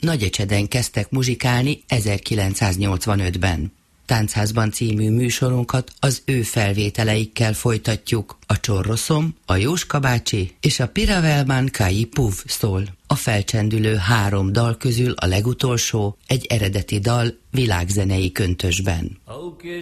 Nagyecseden kezdtek muzsikálni 1985-ben. Táncházban című műsorunkat az ő felvételeikkel folytatjuk. A Csorroszom, a Jóska bácsi és a Piravelman Kai Puv szól. A felcsendülő 3 dal közül a legutolsó egy eredeti dal világzenei köntösben.